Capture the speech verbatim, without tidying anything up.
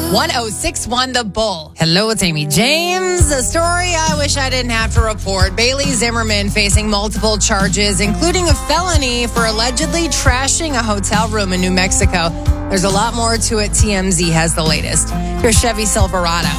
one oh six one The Bull. Hello, it's Amy James. A story I wish I didn't have to report. Bailey Zimmerman facing multiple charges, including a felony for allegedly trashing a hotel room in New Mexico. There's a lot more to it. T M Z has the latest. Here's Chevy Silverado.